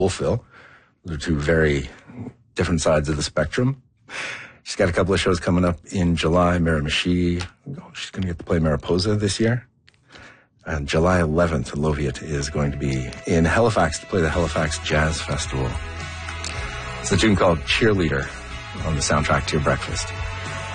Wolfville. Those are two very different sides of the spectrum. She's got a couple of shows coming up in July. Miramichi, she's going to get to play Mariposa this year. And July 11th, Loviot is going to be in Halifax to play the Halifax Jazz Festival. It's a tune called Cheerleader on the soundtrack to your breakfast.